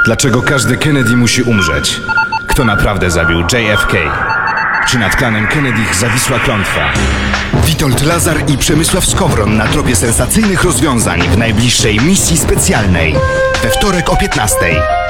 Dlaczego każdy Kennedy musi umrzeć? Kto naprawdę zabił JFK? Czy nad klanem Kennedych zawisła klątwa? Witold Lazar i Przemysław Skowron na tropie sensacyjnych rozwiązań w najbliższej misji specjalnej. We wtorek o 15:00.